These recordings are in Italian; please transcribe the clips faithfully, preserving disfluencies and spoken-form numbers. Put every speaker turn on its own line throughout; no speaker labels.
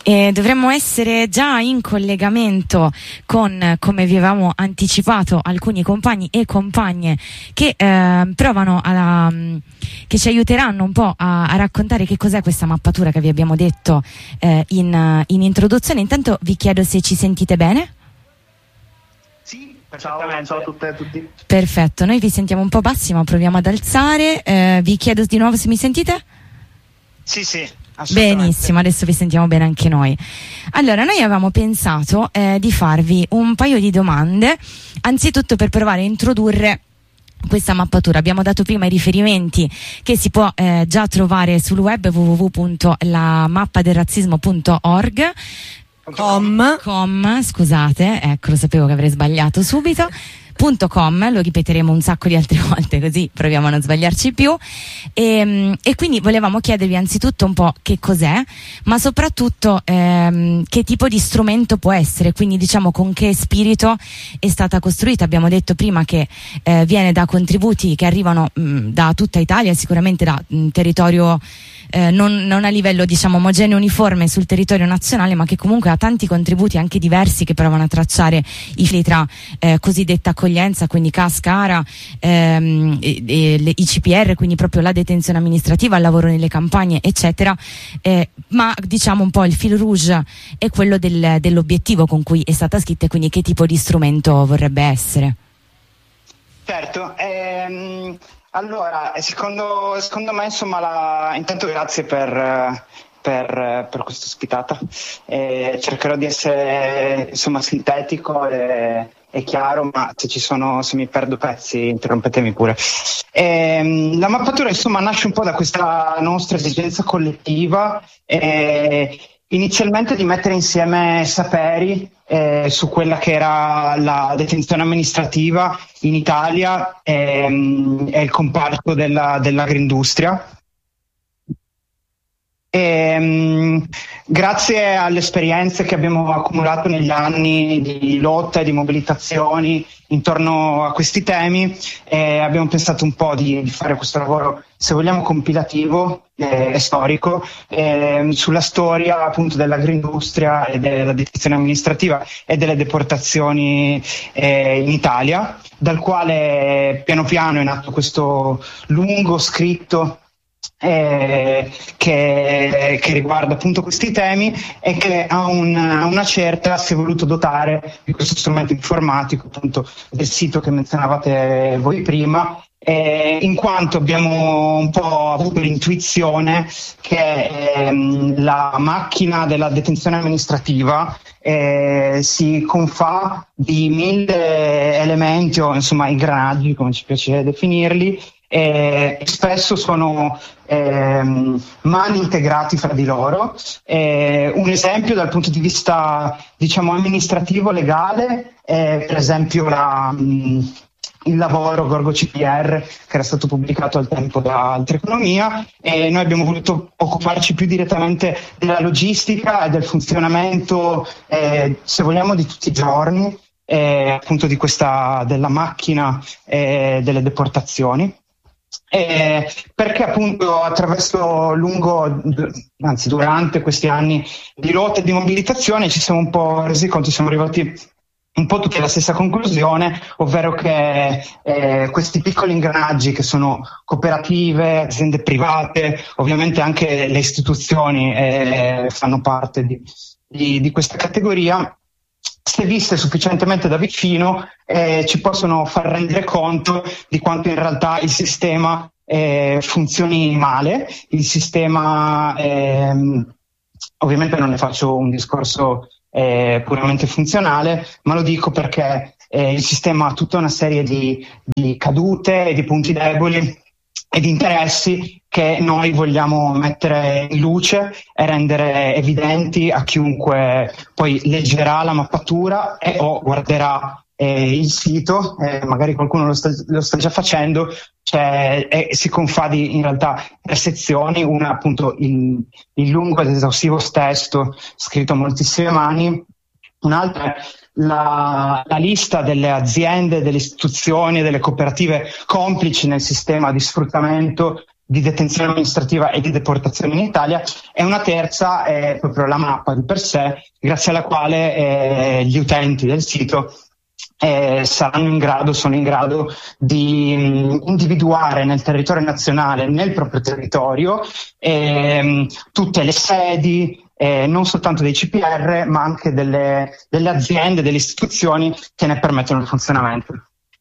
E dovremmo essere già in collegamento con, come vi avevamo anticipato, alcuni compagni e compagne che eh, provano a, che ci aiuteranno un po' a, a raccontare che cos'è questa mappatura che vi abbiamo detto eh, in, in introduzione. Intanto vi chiedo se ci sentite bene.
Sì, perfettamente. Ciao a tutte e a tutti.
Perfetto, noi vi sentiamo un po' bassi, ma proviamo ad alzare. Eh, vi chiedo di nuovo se mi sentite?
Sì, sì.
Benissimo, adesso vi sentiamo bene anche noi. Allora, noi avevamo pensato eh, di farvi un paio di domande, anzitutto per provare a introdurre questa mappatura. Abbiamo dato prima i riferimenti che si può eh, già trovare sul web w w w punto la mappa del razzismo punto org. Com, com, scusate, ecco, lo sapevo che avrei sbagliato subito. .com, lo ripeteremo un sacco di altre volte così proviamo a non sbagliarci più e, e quindi volevamo chiedervi anzitutto un po' che cos'è, ma soprattutto ehm, che tipo di strumento può essere, quindi diciamo con che spirito è stata costruita. Abbiamo detto prima che eh, viene da contributi che arrivano mh, da tutta Italia, sicuramente da mh, territorio Eh, non, non a livello diciamo omogeneo uniforme sul territorio nazionale, ma che comunque ha tanti contributi anche diversi che provano a tracciare i fili tra eh, cosiddetta accoglienza, quindi C A S, C A R A, ehm, e, e le I C P R, quindi proprio la detenzione amministrativa, il lavoro nelle campagne eccetera, eh, ma diciamo un po' il fil rouge è quello del, dell'obiettivo con cui è stata scritta e quindi che tipo di strumento vorrebbe essere.
Certo, ehm... Allora, secondo, secondo me, insomma, la, intanto grazie per, per, per questa ospitata. Eh, cercherò di essere, insomma, sintetico e, e chiaro, ma se ci sono, se mi perdo pezzi, interrompetemi pure. Eh, la mappatura, insomma, nasce un po' da questa nostra esigenza collettiva, eh, inizialmente di mettere insieme saperi eh, su quella che era la detenzione amministrativa in Italia ehm, e il comparto della, dell'agroindustria. E, um, grazie alle esperienze che abbiamo accumulato negli anni di lotta e di mobilitazioni intorno a questi temi, eh, abbiamo pensato un po' di, di fare questo lavoro, se vogliamo, compilativo e eh, storico eh, sulla storia appunto dell'agroindustria e della detenzione amministrativa e delle deportazioni eh, in Italia, dal quale piano piano è nato questo lungo scritto Eh, che, che riguarda appunto questi temi e che a, un, a una certa si è voluto dotare di questo strumento informatico, appunto del sito che menzionavate voi prima, eh, in quanto abbiamo un po' avuto l'intuizione che ehm, la macchina della detenzione amministrativa eh, si confà di mille elementi o insomma ingranaggi, come ci piace definirli, e spesso sono ehm, mani integrati fra di loro. Eh, un esempio dal punto di vista diciamo amministrativo legale è per esempio la, mh, il lavoro Gorgo C P R che era stato pubblicato al tempo da Altra Economia, e noi abbiamo voluto occuparci più direttamente della logistica e del funzionamento eh, se vogliamo di tutti i giorni eh, appunto di questa della macchina eh, delle deportazioni. Eh, perché appunto attraverso lungo, anzi durante questi anni di lotta e di mobilitazione ci siamo un po' resi conto, siamo arrivati un po' tutti alla stessa conclusione, ovvero che eh, questi piccoli ingranaggi che sono cooperative, aziende private, ovviamente anche le istituzioni eh, fanno parte di, di, di questa categoria, se viste sufficientemente da vicino eh, ci possono far rendere conto di quanto in realtà il sistema eh, funzioni male. Il sistema, ehm, ovviamente non ne faccio un discorso eh, puramente funzionale, ma lo dico perché eh, il sistema ha tutta una serie di, di cadute e di punti deboli e di interessi che noi vogliamo mettere in luce e rendere evidenti a chiunque poi leggerà la mappatura e o guarderà eh, il sito, eh, magari qualcuno lo sta, lo sta già facendo, cioè, eh, si confà di in realtà tre sezioni, una appunto il, il lungo ed esaustivo testo scritto a moltissime mani, un'altra è La, la lista delle aziende, delle istituzioni e delle cooperative complici nel sistema di sfruttamento di detenzione amministrativa e di deportazione in Italia, e una terza è proprio la mappa di per sé, grazie alla quale eh, gli utenti del sito eh, saranno in grado, sono in grado di mh, individuare nel territorio nazionale, nel proprio territorio, eh, tutte le sedi, eh, non soltanto dei C P R, ma anche delle, delle aziende, delle istituzioni che ne permettono il funzionamento.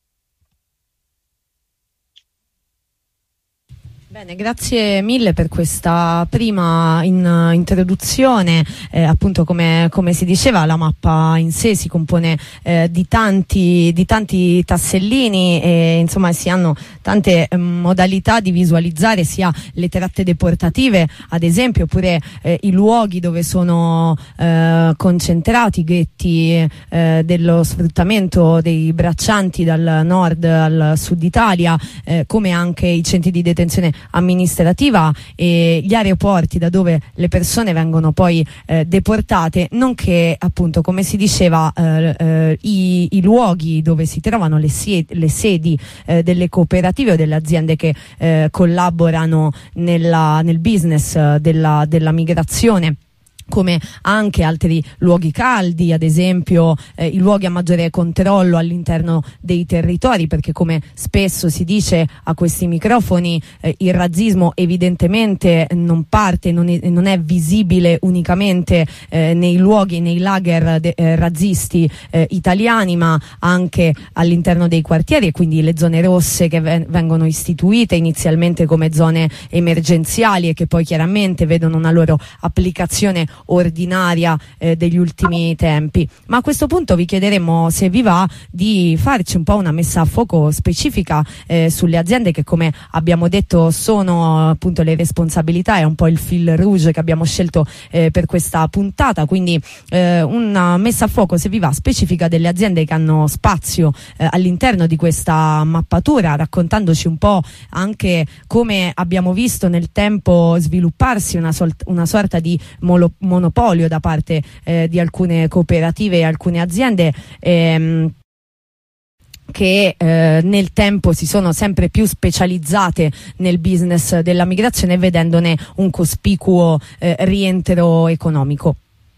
Bene, grazie mille per questa prima in, introduzione. Eh, appunto, come, come si diceva, la mappa in sé si compone eh, di tanti di tanti tassellini e insomma si hanno tante eh, modalità di visualizzare sia le tratte deportative, ad esempio, oppure eh, i luoghi dove sono eh, concentrati i ghetti eh, dello sfruttamento dei braccianti dal nord al sud Italia, eh, come anche i centri di detenzione amministrativa e gli aeroporti da dove le persone vengono poi eh, deportate, nonché appunto, come si diceva, eh, eh, i, i luoghi dove si trovano le, sie- le sedi eh, delle cooperative o delle aziende che eh, collaborano nella, nel business della, della migrazione, come anche altri luoghi caldi, ad esempio eh, i luoghi a maggiore controllo all'interno dei territori, perché come spesso si dice a questi microfoni eh, il razzismo evidentemente non parte, non è, non è visibile unicamente eh, nei luoghi, nei lager de, eh, razzisti eh, italiani, ma anche all'interno dei quartieri, e quindi le zone rosse che ven- vengono istituite inizialmente come zone emergenziali e che poi chiaramente vedono una loro applicazione ordinaria eh, degli ultimi tempi. Ma a questo punto vi chiederemo, se vi va, di farci un po' una messa a fuoco specifica eh, sulle aziende che, come abbiamo detto, sono appunto le responsabilità, è un po' il fil rouge che abbiamo scelto eh, per questa puntata, quindi eh, una messa a fuoco, se vi va, specifica delle aziende che hanno spazio eh, all'interno di questa mappatura, raccontandoci un po' anche come abbiamo visto nel tempo svilupparsi una, sol- una sorta di molo- monopolio da parte eh, di alcune cooperative e alcune aziende ehm, che eh, nel tempo si sono sempre più specializzate nel business della migrazione, vedendone un cospicuo eh, rientro economico.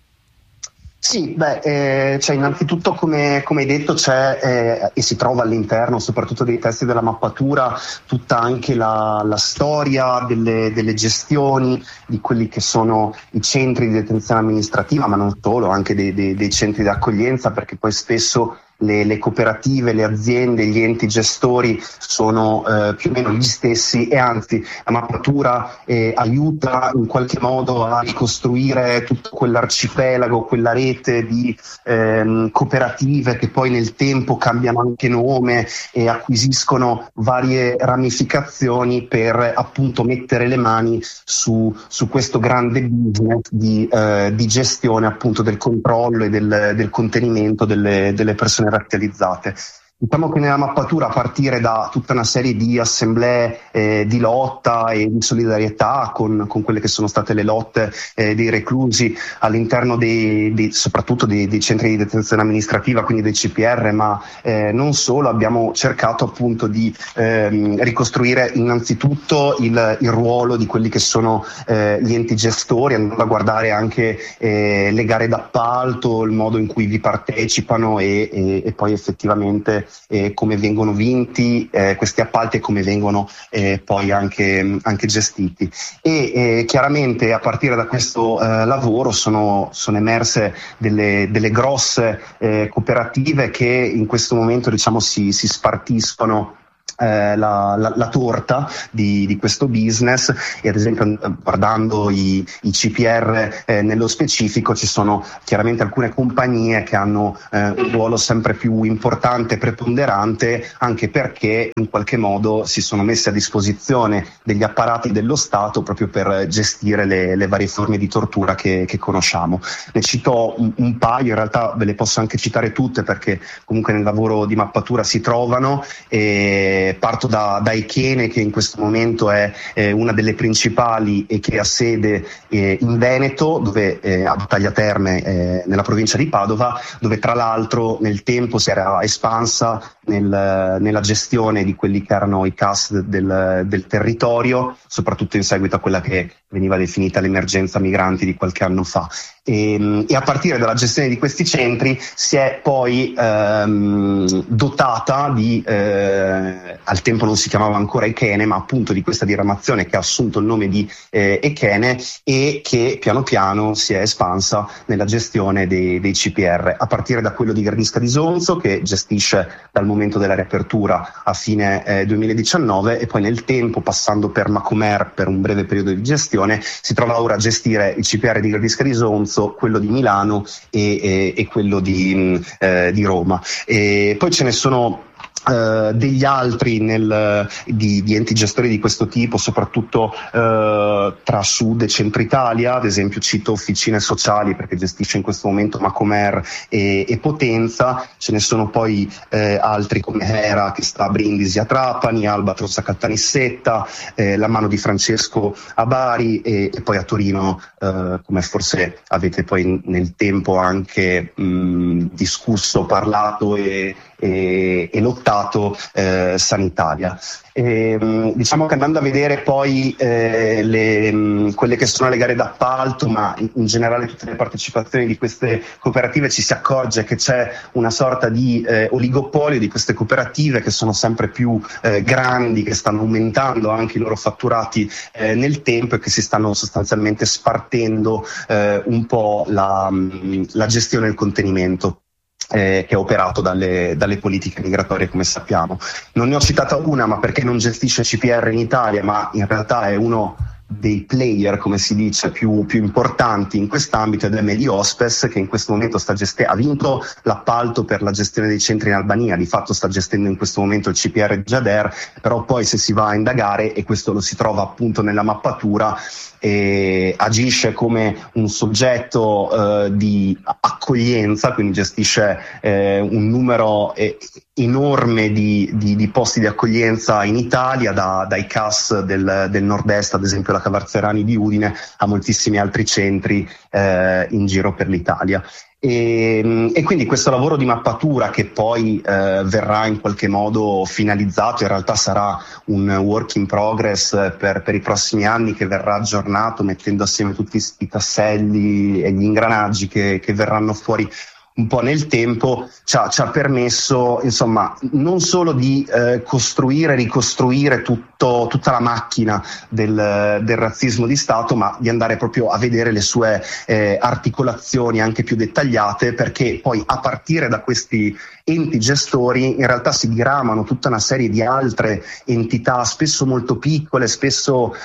Sì, beh, eh, cioè innanzitutto come, come hai detto c'è eh, e si trova all'interno soprattutto dei testi della mappatura tutta anche la, la storia delle, delle gestioni di quelli che sono i centri di detenzione amministrativa, ma non solo, anche dei, dei, dei centri di accoglienza, perché poi spesso Le, le cooperative, le aziende, gli enti gestori sono eh, più o meno gli stessi, e anzi la mappatura eh, aiuta in qualche modo a ricostruire tutto quell'arcipelago, quella rete di ehm, cooperative che poi nel tempo cambiano anche nome e acquisiscono varie ramificazioni per appunto mettere le mani su, su questo grande business di, eh, di gestione appunto del controllo e del, del contenimento delle, delle persone razzializzate. Diciamo che nella mappatura, a partire da tutta una serie di assemblee eh, di lotta e di solidarietà con, con quelle che sono state le lotte eh, dei reclusi all'interno dei, dei, soprattutto dei, dei centri di detenzione amministrativa, quindi dei C P R, ma eh, non solo, abbiamo cercato appunto di ehm, ricostruire innanzitutto il, il ruolo di quelli che sono eh, gli enti gestori, andando a guardare anche eh, le gare d'appalto, il modo in cui vi partecipano e, e, e poi effettivamente Eh, come vengono vinti eh, questi appalti e come vengono eh, poi anche, anche gestiti. E eh, chiaramente a partire da questo eh, lavoro sono, sono emerse delle, delle grosse eh, cooperative che in questo momento diciamo si, si spartiscono Eh, la, la, la torta di, di questo business, e ad esempio guardando i, i C P R eh, nello specifico ci sono chiaramente alcune compagnie che hanno eh, un ruolo sempre più importante e preponderante, anche perché in qualche modo si sono messe a disposizione degli apparati dello Stato proprio per gestire le, le varie forme di tortura che, che conosciamo. Ne cito un, un paio, in realtà ve le posso anche citare tutte perché comunque nel lavoro di mappatura si trovano, e Eh, parto da, da Echene, che in questo momento è eh, una delle principali e che ha sede eh, in Veneto, dove eh, a Battaglia Terme, eh, nella provincia di Padova, dove tra l'altro nel tempo si era espansa nel, nella gestione di quelli che erano i C A S del, del territorio, soprattutto in seguito a quella che veniva definita l'emergenza migranti di qualche anno fa. E, e a partire dalla gestione di questi centri si è poi ehm, dotata di, eh, al tempo non si chiamava ancora Echene, ma appunto di questa diramazione che ha assunto il nome di eh, Echene e che piano piano si è espansa nella gestione dei, dei C P R, a partire da quello di Gardisca di Sonzo, che gestisce dal momento della riapertura a fine eh, duemiladiciannove, e poi nel tempo, passando per Macomer per un breve periodo di gestione, si trova ora a gestire il C P R di Gardisca di Sonzo, quello di Milano e, e, e quello di, eh, di Roma. E poi ce ne sono Uh, degli altri nel, di, di enti gestori di questo tipo, soprattutto uh, tra Sud e Centro Italia. Ad esempio cito Officine Sociali, perché gestisce in questo momento Macomer e, e Potenza. Ce ne sono poi eh, altri come Hera, che sta a Brindisi a Trapani, Albatros a Caltanissetta, eh, La Mano di Francesco a Bari e, e poi a Torino, eh, come forse avete poi nel tempo anche mh, discusso, parlato e, e, e lottato, eh, Sanitalia. E, diciamo che andando a vedere poi eh, le, quelle che sono le gare d'appalto, ma in, in generale tutte le partecipazioni di queste cooperative, ci si accorge che c'è una sorta di eh, oligopolio di queste cooperative, che sono sempre più eh, grandi, che stanno aumentando anche i loro fatturati eh, nel tempo, e che si stanno sostanzialmente spartendo eh, un po' la, la gestione e il contenimento Eh, che è operato dalle, dalle politiche migratorie, come sappiamo. Non ne ho citata una, ma perché non gestisce C P R in Italia, ma in realtà è uno dei player, come si dice, più, più importanti in quest'ambito, ed è Mediospes, che in questo momento sta gestendo, ha vinto l'appalto per la gestione dei centri in Albania, di fatto sta gestendo in questo momento il C P R di Jader, però poi se si va a indagare, e questo lo si trova appunto nella mappatura, e agisce come un soggetto eh, di accoglienza, quindi gestisce eh, un numero eh, enorme di, di, di posti di accoglienza in Italia, da, dai C A S del, del nord-est, ad esempio la Cavarzerani di Udine, a moltissimi altri centri eh, in giro per l'Italia. E, e quindi questo lavoro di mappatura, che poi eh, verrà in qualche modo finalizzato, in realtà sarà un work in progress per, per i prossimi anni, che verrà aggiornato mettendo assieme tutti i tasselli e gli ingranaggi che, che verranno fuori un po' nel tempo, ci ha, ci ha permesso, insomma, non solo di eh, costruire, ricostruire tutto, tutta la macchina del, del razzismo di Stato, ma di andare proprio a vedere le sue eh, articolazioni anche più dettagliate, perché poi a partire da questi enti gestori in realtà si diramano tutta una serie di altre entità, spesso molto piccole, spesso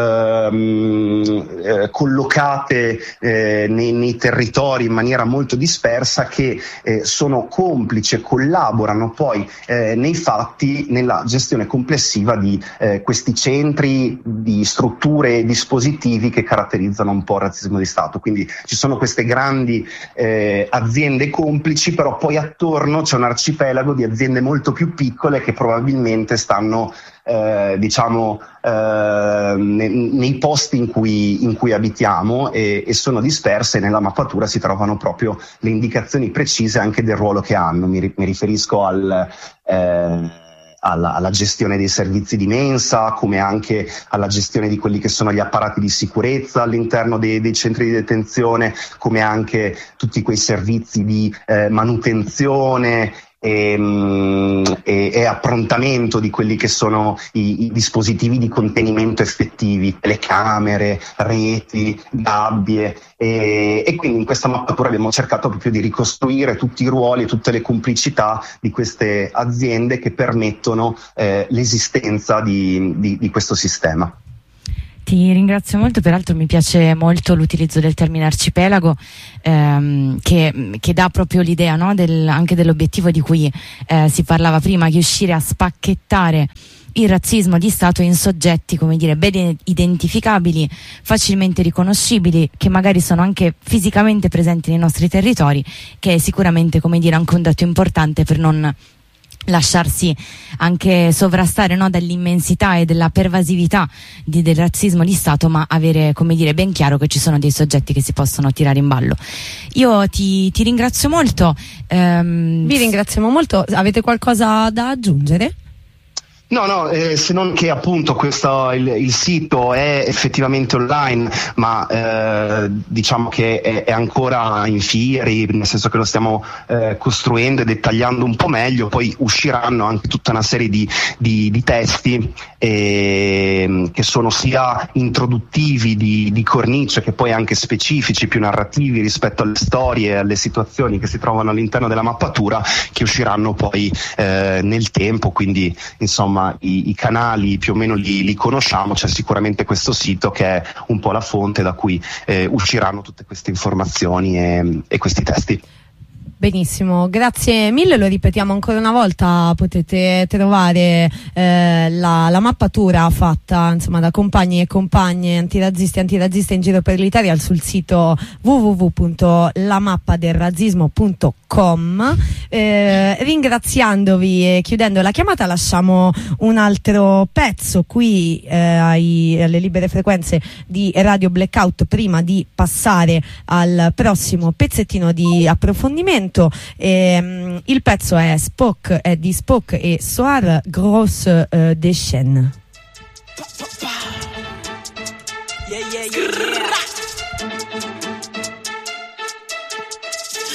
ehm, eh, collocate eh, nei, nei territori in maniera molto dispersa, che eh, sono complici e collaborano poi eh, nei fatti nella gestione complessiva di eh, questi centri, di strutture e dispositivi che caratterizzano un po' il razzismo di Stato. Quindi ci sono queste grandi eh, aziende complici, però poi attorno c'è un arcipelago di aziende molto più piccole, che probabilmente stanno eh, diciamo eh, nei, nei posti in cui, in cui abitiamo, e, e sono disperse. Nella mappatura si trovano proprio le indicazioni precise anche del ruolo che hanno. Mi, mi riferisco al eh, Alla, alla gestione dei servizi di mensa, come anche alla gestione di quelli che sono gli apparati di sicurezza all'interno dei, dei centri di detenzione, come anche tutti quei servizi di eh, manutenzione e, e, e approntamento di quelli che sono i, i dispositivi di contenimento effettivi, telecamere, reti, gabbie. E, e quindi in questa mappatura abbiamo cercato proprio di ricostruire tutti i ruoli e tutte le complicità di queste aziende che permettono eh, l'esistenza di, di, di questo sistema.
Ti ringrazio molto, peraltro mi piace molto l'utilizzo del termine arcipelago, ehm, che, che dà proprio l'idea, no, del, anche dell'obiettivo di cui eh, si parlava prima, che riuscire a spacchettare il razzismo di Stato in soggetti, come dire, ben identificabili, facilmente riconoscibili, che magari sono anche fisicamente presenti nei nostri territori, che è sicuramente, come dire, anche un dato importante per non lasciarsi anche sovrastare, no, dall'immensità e della pervasività di, del razzismo di Stato, ma avere, come dire, ben chiaro che ci sono dei soggetti che si possono tirare in ballo. Io ti, ti ringrazio molto. Ehm,
Vi ringraziamo molto. Avete qualcosa da aggiungere?
No, no, eh, se non che appunto questo, il, il sito è effettivamente online, ma eh, diciamo che è, è ancora in fieri, nel senso che lo stiamo eh, costruendo e dettagliando un po' meglio. Poi usciranno anche tutta una serie di, di, di testi eh, che sono sia introduttivi di, di cornice, che poi anche specifici, più narrativi rispetto alle storie e alle situazioni che si trovano all'interno della mappatura, che usciranno poi eh, nel tempo. Quindi insomma I, i canali più o meno li, li conosciamo, c'è sicuramente questo sito che è un po' la fonte da cui eh, usciranno tutte queste informazioni e, e questi testi.
Benissimo, grazie mille, lo ripetiamo ancora una volta, potete trovare eh, la, la mappatura fatta insomma da compagni e compagne antirazzisti e antirazziste in giro per l'Italia sul sito w w w punto la mappa del razzismo punto com. Eh, ringraziandovi e chiudendo la chiamata lasciamo un altro pezzo qui eh, ai, alle libere frequenze di Radio Blackout prima di passare al prossimo pezzettino di approfondimento. E, il pezzo è Spock, è di Spock e Soar Grosse uh, Deschen.
Yeah, yeah, yeah, yeah.